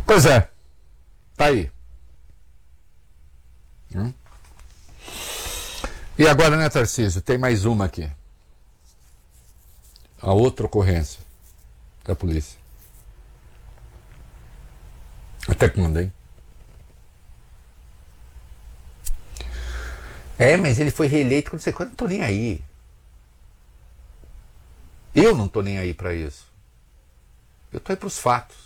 Pois é, tá aí. E agora, né, Tarcísio, tem mais uma aqui. A outra ocorrência da polícia. Até quando, hein? Mas ele foi reeleito quando você... Eu não tô nem aí. Eu não tô nem aí pra isso. Eu tô aí pros fatos.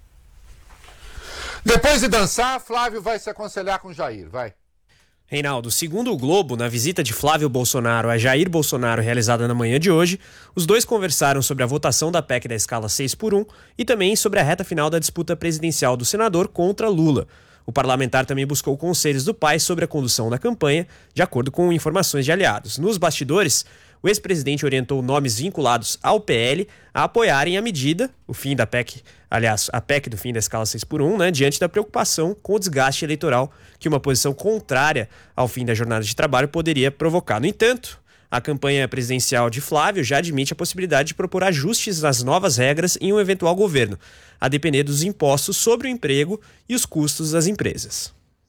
Depois de dançar, Flávio vai se aconselhar com Jair, vai. Reinaldo, segundo o Globo, na visita de Flávio Bolsonaro a Jair Bolsonaro realizada na manhã de hoje, os dois conversaram sobre a votação da PEC da escala 6x1 e também sobre a reta final da disputa presidencial do senador contra Lula. O parlamentar também buscou conselhos do pai sobre a condução da campanha, de acordo com informações de aliados. Nos bastidores, o ex-presidente orientou nomes vinculados ao PL a apoiarem a medida, o fim da PEC, aliás, a PEC do fim da escala 6x1, né, diante da preocupação com o desgaste eleitoral que uma posição contrária ao fim da jornada de trabalho poderia provocar. No entanto, a campanha presidencial de Flávio já admite a possibilidade de propor ajustes nas novas regras em um eventual governo, a depender dos impostos sobre o emprego e os custos das empresas.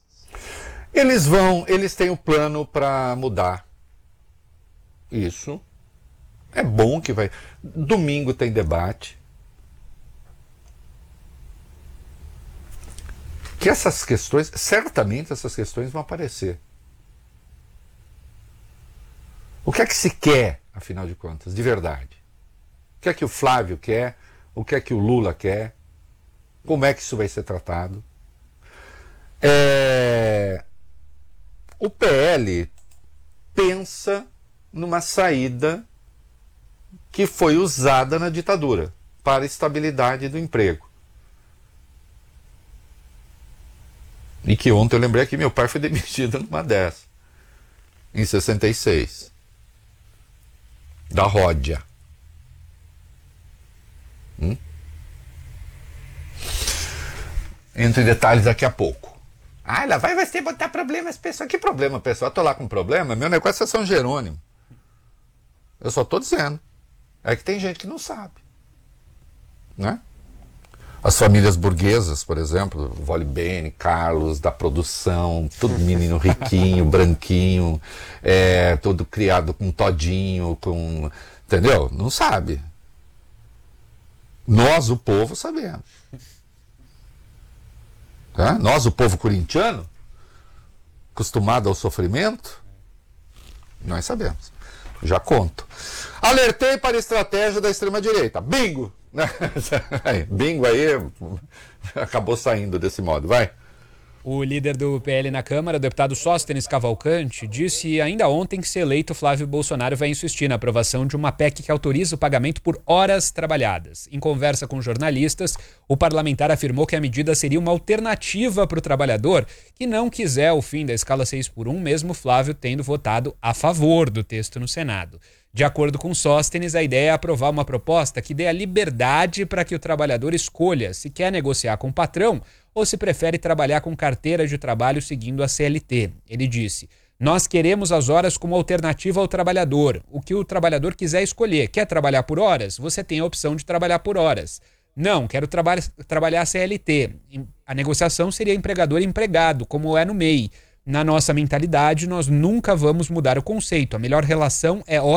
Eles têm um plano para mudar. Isso. É bom que vai. Domingo tem debate. Que essas questões, certamente essas questões vão aparecer. O que é que se quer, afinal de contas, de verdade? O que é que o Flávio quer? O que é que o Lula quer? Como é que isso vai ser tratado? O PL pensa numa saída que foi usada na ditadura para a estabilidade do emprego. E que ontem eu lembrei que meu pai foi demitido numa dessas, em 66, da Ródia. Entro em detalhes daqui a pouco. Lá vai você botar problemas pessoal. Que problema pessoal? Eu tô lá com problema, meu negócio é São Jerônimo. Eu só tô dizendo. É que tem gente que não sabe. Né? As famílias burguesas, por exemplo, Vole Bene, Carlos, da produção, todo menino riquinho, branquinho, todo criado com todinho, com... Entendeu? Não sabe. Nós, o povo, sabemos. Nós, o povo corintiano, acostumado ao sofrimento, nós sabemos. Já conto. Alertei para a estratégia da extrema-direita. Bingo! Bingo aí acabou saindo desse modo. Vai. O líder do PL na Câmara, o deputado Sóstenes Cavalcante, disse ainda ontem que, se eleito, Flávio Bolsonaro vai insistir na aprovação de uma PEC que autoriza o pagamento por horas trabalhadas. Em conversa com jornalistas, o parlamentar afirmou que a medida seria uma alternativa para o trabalhador que não quiser o fim da escala 6x1, mesmo Flávio tendo votado a favor do texto no Senado. De acordo com Sóstenes, a ideia é aprovar uma proposta que dê a liberdade para que o trabalhador escolha se quer negociar com o patrão ou se prefere trabalhar com carteira de trabalho seguindo a CLT. Ele disse: nós queremos as horas como alternativa ao trabalhador. O que o trabalhador quiser escolher. Quer trabalhar por horas? Você tem a opção de trabalhar por horas. Não, quero trabalhar a CLT. A negociação seria empregador e empregado, como é no MEI. Na nossa mentalidade, nós nunca vamos mudar o conceito. A melhor relação é